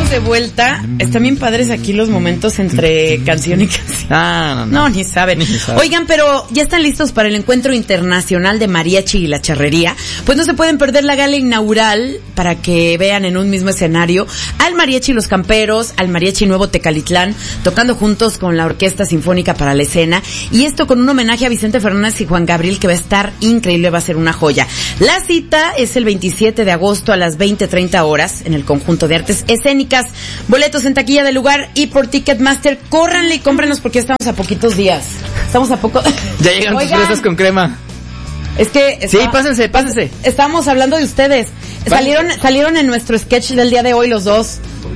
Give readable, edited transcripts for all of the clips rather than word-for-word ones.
estamos de vuelta. Están bien padres aquí los momentos entre canción y canción. No, ni saben. Oigan, pero ya están listos para el encuentro internacional de mariachi y la charrería. Pues no se pueden perder la gala inaugural para que vean en un mismo escenario al mariachi Los Camperos, al mariachi Nuevo Tecalitlán, tocando juntos con la Orquesta Sinfónica para la Escena. Y esto con un homenaje a Vicente Fernández y Juan Gabriel que va a estar increíble, va a ser una joya. La cita es el 27 de agosto a las 20:30 horas en el Conjunto de Artes Escénicas. Boletos en taquilla del lugar y por Ticketmaster. Córranle y cómprenlos porque estamos a poquitos días. Estamos a poco. Ya llegan tus fresas con crema. Es que... Sí, pásense. Estábamos hablando de ustedes. Salieron en nuestro sketch del día de hoy los dos.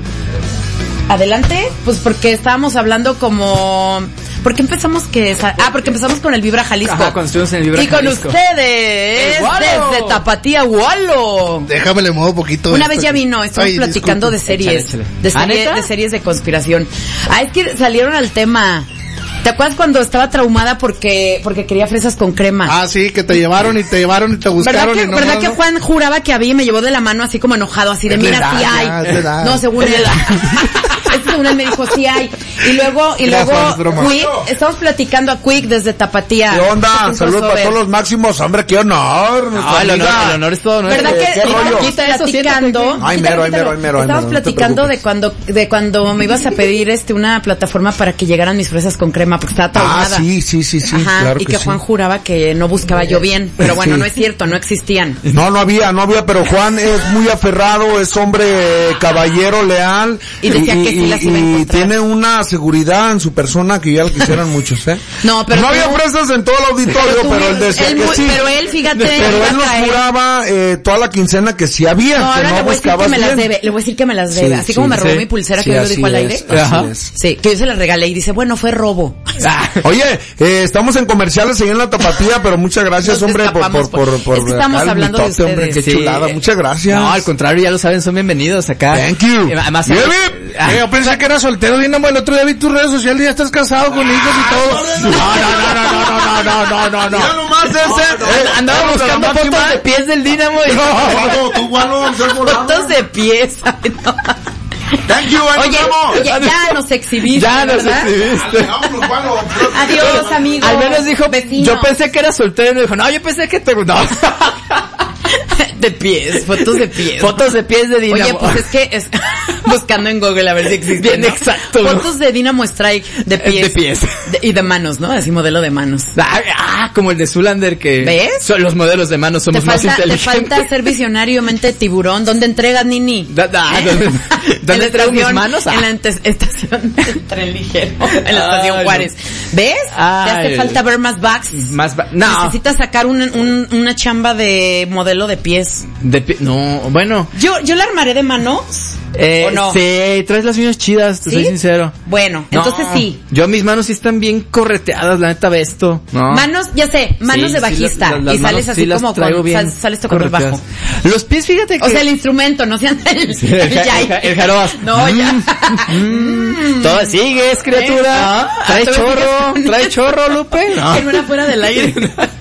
¿Adelante? Pues porque estábamos hablando como... ¿Por qué empezamos porque empezamos con el Vibra Jalisco. Ajá, cuando estuvimos en el Vibra Jalisco. Y con ustedes, desde Tapatía, Walo. Déjame le muevo un poquito. Una vez ya vino, estuvimos platicando de series. Échale. De series de conspiración. Es que salieron al tema. ¿Te acuerdas cuando estaba traumada porque quería fresas con crema? Ah, sí, que te llevaron y te buscaron. ¿Verdad que Juan juraba que había y me llevó de la mano así como enojado, así de mira, sí hay? No, según él. Según él me dijo, sí hay. Y luego Quick, estamos platicando a Quick desde Tapatía. ¿Qué onda? Saludos para todos los máximos. Hombre, qué honor. El honor es todo, ¿no? ¿Verdad que estábamos platicando? Ay, mero. Estábamos platicando de cuando me ibas a pedir una plataforma para que llegaran mis fresas con crema, porque estaba traumada. Sí. Ajá, claro y que Juan juraba que no buscaba yo bien. Pero bueno, no es cierto, no existían. No había, pero Juan es muy aferrado, es hombre caballero, leal. Y decía que sí las iba a encontrar. Y tiene una seguridad en su persona que ya lo quisieran muchos, ¿eh? No, pero... No había fresas en todo el auditorio, pero él decía que sí. Pero él, fíjate... Pero él nos juraba toda la quincena que sí había, no, que no buscabas bien. Le voy a decir que me las debe. Así como me robó mi pulsera, que yo lo dijo al aire. Ajá. Sí, que yo se la regalé y dice, bueno, fue robo. Oye, estamos en comerciales ahí en la Tapatía, pero muchas gracias, hombre, por es que estamos hablando de ustedes. Hombre, qué chulada, muchas gracias. No, al contrario, ya lo saben, son bienvenidos acá. Thank you. Además, yo pensé que era soltero, bien, el otro día vi tus redes sociales y ya estás casado con hijos y todo. No. Ya nomás ese. Andaba buscando fotos de pies del Dínamo. Fotos de pies. Thank you, Oye, ya nos exhibiste, ¿verdad? Adiós, amigos. Al menos dijo, vecinos. Yo pensé que era soltero y me dijo, no, yo pensé que te... No. De pies, fotos de pies. Fotos de pies de Dínamo. Oye, pues es que buscando en Google a ver si existe. Bien, ¿no? Exacto. Fotos de Dynamo Strike de pies. De pies. Y de manos, ¿no? Así modelo de manos. Como el de Zoolander que... ¿Ves? Son los modelos de manos somos más inteligentes. Te falta ser visionario, mente tiburón. ¿Dónde entregas, Nini? ¿Dónde traigo mis manos? En la estación del tren ligero. En la estación Juárez. ¿Ves? Te hace falta ver más backs. No. Necesitas sacar una chamba de modelo de pies. No, bueno. Yo la armaré de manos. ¿O no? Sí, traes las uñas chidas, te soy sincero. Bueno, entonces sí. Yo mis manos sí están bien correteadas, la neta, esto. No. Manos, ya sé, manos de bajista. Las y sales así como sales tocando el bajo. Los pies, fíjate que... O sea, el instrumento, no sean el jarobas. No, ya. Todo sigues, criatura. Trae chorro, Lupe. No. Que no era fuera del aire.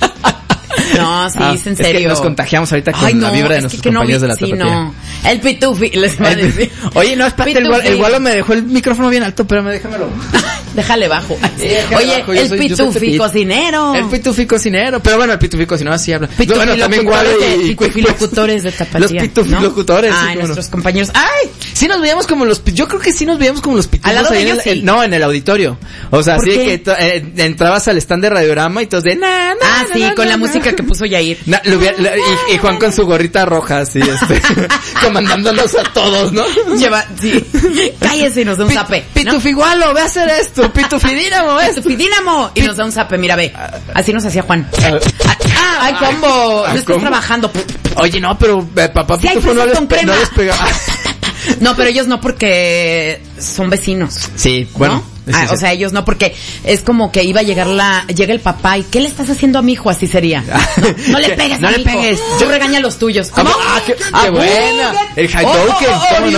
No, sí, es en serio. Es que nos contagiamos ahorita con la vibra de nuestros compañeros de la Tapatía. No. El pitufi, les va a decir. Oye, no, espérate, el Gualo me dejó el micrófono bien alto, pero déjamelo. Déjale bajo. Oye, el pitufi cocinero. El pitufi cocinero. Pero bueno, el pitufi cocinero así habla. Bueno, también Gualo y locutores de Tapatía. Los pitufi locutores. Ay, nuestros compañeros. Ay, sí nos veíamos como los... Yo creo que sí nos veíamos como los pitufos. Al lado de ellos, sí. No, en el auditorio. O sea, así que entrabas al stand de Radiorama y todos de... sí, con la música que puso Yair. Y Juan con su gorrita roja, así, comandándonos a todos, ¿no? Sí. Cállese y nos da un zape. Pitufi Gualo, ve a hacer esto. Pitufi Dínamo, Pitufi Dínamo. Y nos da un zape, mira, ve. Así nos hacía Juan. Ay, combo. No estás trabajando. Oye, no, pero papá Pitufo no les pegaba. No, pero ellos no porque son vecinos. Sí, bueno. ¿No? O sea, ellos no, porque es como que llega el papá y ¿qué le estás haciendo a mi hijo? Así sería. No le pegues a mi hijo. Yo regaña a los tuyos. ¿Cómo? Qué buena. El Hadouken, ¿cómo no?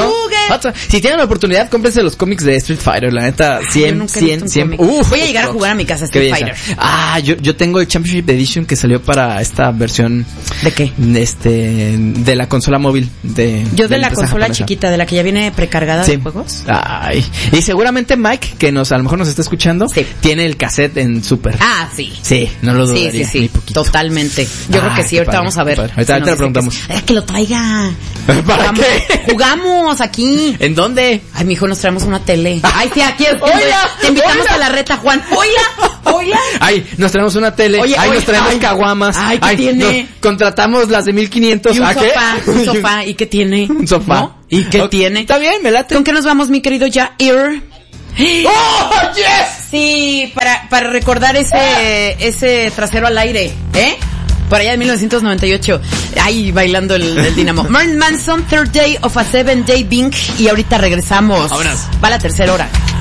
Si tienen la oportunidad, cómprense los cómics de Street Fighter, la neta, 100. Voy a llegar a jugar a mi casa Street Fighter. Yo tengo el Championship Edition que salió para esta versión. ¿De qué? De la consola móvil. Yo de la consola chiquita, de la que ya viene precargada de juegos. Ay. Y seguramente Mike, que a lo mejor nos está escuchando, tiene el cassette en Super. Sí. Sí, no lo dudaría. Sí. Totalmente. Yo creo que sí, ahorita vamos a ver. Ahorita le preguntamos. Que lo traiga. ¿Para qué? Jugamos aquí. ¿En dónde? Ay, mijo, nos traemos una tele. Ay, sí, aquí es. Te invitamos a la reta, Juan. Oiga. Ay, nos traemos una tele. Nos traemos caguamas. Ay, ¿qué tiene? Contratamos las de 1500. Y un sofá. ¿Y qué tiene? Un sofá. ¿No? ¿Y qué tiene? Está bien, me late. ¿Con qué nos vamos, mi querido Jair? ¡Oh, yes! Sí, para recordar ese trasero al aire, por allá de 1998, ahí bailando el Dynamo. Marilyn Manson, Third Day of a 7-Day Binge, y ahorita regresamos. Vámonos. Va la tercera hora.